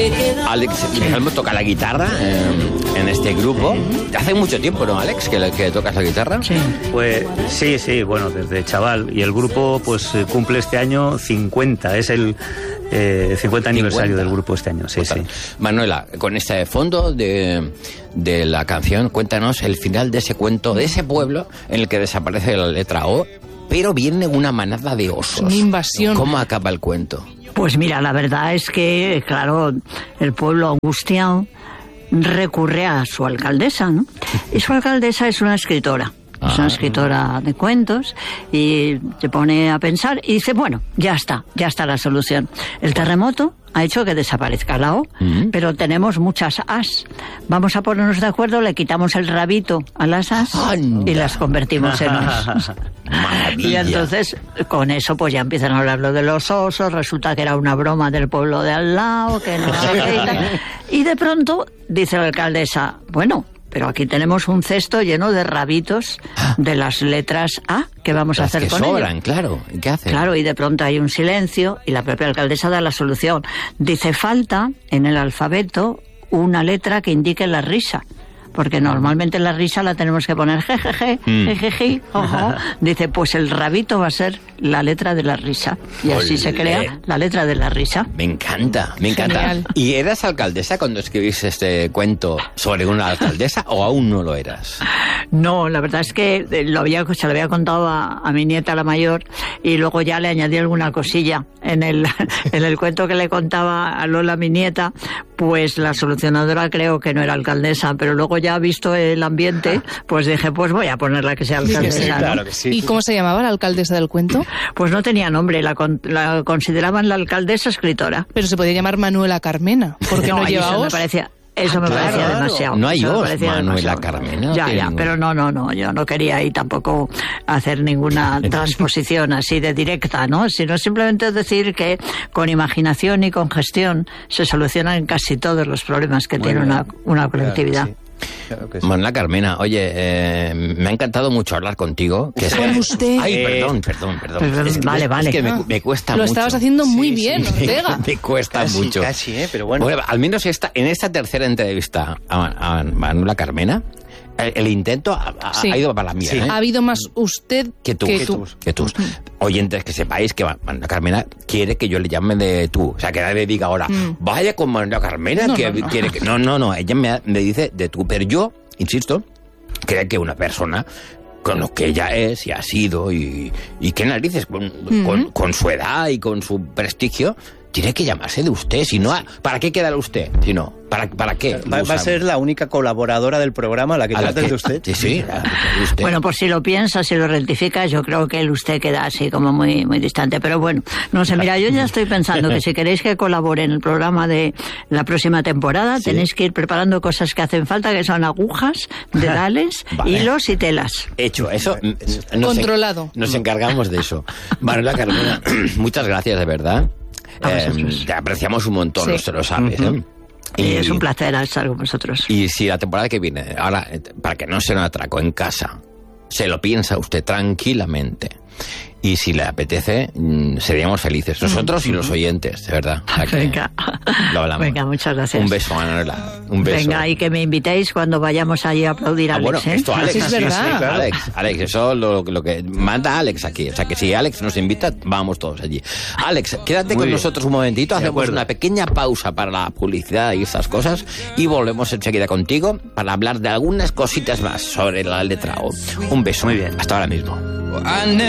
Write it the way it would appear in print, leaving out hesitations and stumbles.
Alex, por ejemplo, toca la guitarra en este grupo. Hace mucho tiempo, ¿no, Alex, que tocas la guitarra? Sí. Pues sí, bueno, desde chaval. Y el grupo pues cumple este año 50. Es el 50 aniversario del grupo este año. Sí, sí. Manuela, con este fondo de la canción, cuéntanos el final de ese cuento, de ese pueblo en el que desaparece la letra O, pero viene una manada de osos. Una invasión. ¿Cómo acaba el cuento? Pues mira, la verdad es que, claro, el pueblo angustiado recurre a su alcaldesa, ¿no? Y su alcaldesa es una escritora. Es una escritora de cuentos y se pone a pensar y dice, bueno, ya está la solución. El terremoto ha hecho que desaparezca la O, pero tenemos muchas As. Vamos a ponernos de acuerdo, le quitamos el rabito a las As y las convertimos en Os. Maravilla. Y entonces, con eso, pues ya empiezan a hablar lo de los osos, resulta que era una broma del pueblo de al lado, que no sé qué y tal. Y de pronto, dice la alcaldesa, bueno, pero aquí tenemos un cesto lleno de rabitos de las letras A. ¿Qué vamos a hacer con ello? Las que sobran, claro. ¿Qué hacen? Claro, y de pronto hay un silencio y la propia alcaldesa da la solución. Dice, falta en el alfabeto una letra que indique la risa. Porque normalmente la risa la tenemos que poner jejeje, jejeje, ojo. Dice, pues el rabito va a ser la letra de la risa. Y así se crea la letra de la risa. Me encanta, me encanta. Genial. ¿Y eras alcaldesa cuando escribiste este cuento sobre una alcaldesa o aún no lo eras? No, la verdad es que se lo había contado a mi nieta, la mayor, y luego ya le añadí alguna cosilla. En el cuento que le contaba a Lola, mi nieta, pues la solucionadora creo que no era alcaldesa, pero luego ya visto el ambiente, pues dije, pues voy a ponerla que sea alcaldesa. Sí, ¿no? claro que sí. ¿Y cómo se llamaba la alcaldesa del cuento? Pues no tenía nombre, la consideraban la alcaldesa escritora. Pero se podía llamar Manuela Carmena, porque no lleva eso me os. parecía... Eso me parecía demasiado. No hay Eso me os, parecía Manuela demasiado. Carmena. Ya, pero no, yo no quería ahí tampoco hacer ninguna transposición así de directa, ¿no? Sino simplemente decir que con imaginación y con gestión se solucionan casi todos los problemas que tiene una colectividad. Claro que sí. Manuela Carmena, oye, me ha encantado mucho hablar contigo. Con usted. Ay, perdón. Vale. Es que me cuesta Lo mucho. estabas haciendo muy bien, Ortega. Me cuesta mucho. Casi, pero bueno. Bueno, al menos en esta tercera entrevista a Manuela Carmena, el intento ha ido para la mía. Sí. ¿eh? Ha habido más usted que tú. Oyentes, que sepáis que Manuela Carmena quiere que yo le llame de tú. O sea, que nadie diga ahora, vaya con Manuela Carmena, No, que no. quiere que... No, ella me dice de tú. Pero yo, insisto, creo que una persona con lo que ella es y ha sido y qué narices, con su edad y con su prestigio, tiene que llamarse de usted. Si no, ¿para qué queda usted? Si no, ¿para qué? Va a ser la única colaboradora del programa a la que trates de usted. Sí, de usted. Bueno, por si lo piensas, si lo rectificas, yo creo que el usted queda así como muy, muy distante. Pero bueno, no sé, mira, yo ya estoy pensando que si queréis que colabore en el programa de la próxima temporada, tenéis que ir preparando cosas que hacen falta, que son agujas, dedales, Vale. hilos y telas. Hecho, eso. Controlado. Nos encargamos de eso. Manuela Carmena, muchas gracias, de verdad. Te apreciamos un montón, Sí. usted lo sabes. ¿eh? Y es un placer estar con vosotros. Y si la temporada que viene, ahora, para que no sea un atraco en casa, se lo piensa usted tranquilamente. Y si le apetece, seríamos felices. Nosotros y los oyentes, de verdad. O sea que Venga. lo hablamos. Venga, muchas gracias. Un beso, Manuela. Un beso. Venga, y que me invitéis cuando vayamos allí a aplaudir a Alex, Bueno, ¿eh? esto Alex. Sí, es verdad. Claro. Alex, eso lo que manda Alex aquí. O sea que si Alex nos invita, vamos todos allí. Alex, quédate con nosotros un momentito, hacemos una pequeña pausa para la publicidad y estas cosas y volvemos enseguida contigo para hablar de algunas cositas más sobre la letra O. Un beso. Muy bien. Hasta ahora mismo. I never